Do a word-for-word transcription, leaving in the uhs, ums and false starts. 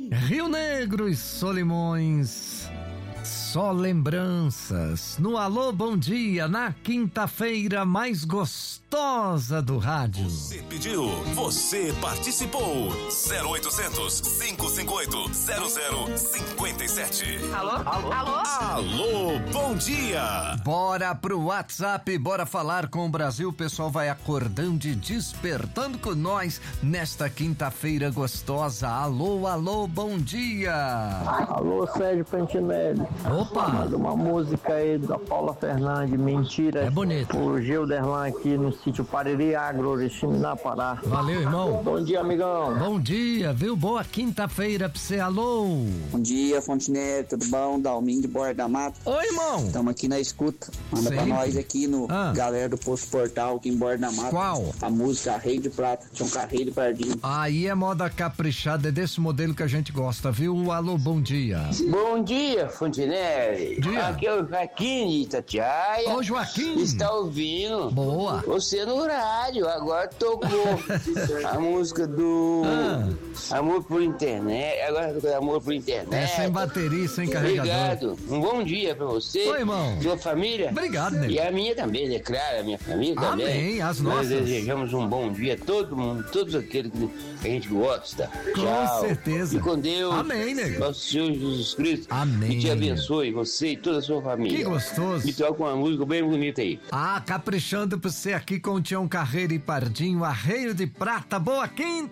Rio Negro e Solimões, só lembranças. No Alô Bom Dia, na quinta-feira mais gostosa do rádio. Você pediu, você participou. zero oitocentos, cinco cinco oito, zero zero cinco sete. Alô? Alô? Alô? Alô, bom dia. Bora pro WhatsApp, bora falar com o Brasil. O pessoal vai acordando e despertando com nós nesta quinta-feira gostosa. Alô, alô, bom dia. Alô, Sérgio Pantinelli. Opa. Manda uma música aí da Paula Fernandes, Mentira. É bonito. O Gilderlan aqui no sítio Pariri Agro, Oriximiná, Pará. Valeu, irmão. Bom dia, amigão. Bom dia, viu? Boa quinta-feira pra você, alô. Bom dia, Fontenelle, tudo bom? Dalmin de Borda da Mata. Oi, irmão. Estamos aqui na escuta. Manda Sempre. pra nós aqui no Ah. Galera do Posto Portal, aqui em Borda da Mata. Qual? A música Rei de Prata, tinha um carreiro de pardinho. Aí é moda caprichada, é desse modelo que a gente gosta, viu? Alô, bom dia. Bom dia, Fontenelle. Dia. Aqui é o Joaquim de Itatiaia. Ô, Joaquim. Está ouvindo? Boa. Você no rádio, agora tocou a música do Ah. Amor por Internet. Agora tocou Amor por Internet. É sem bateria, sem carregador. Obrigado. Um bom dia pra você. Oi, irmão. Sua família. Obrigado, nego. E a minha também, né? Claro, a minha família também. Amém, as Nós nossas. desejamos um bom dia a todo mundo, todos aqueles que a gente gosta. Com Tchau. certeza. E com Deus. Amém, nego. Nosso Senhor Jesus Cristo. Amém. Que te abençoe, você e toda a sua família. Que gostoso. Me toca uma música bem bonita aí. Ah, caprichando pra você aqui com o Tião Carreiro e Pardinho, Arreio de Prata. Boa quinta.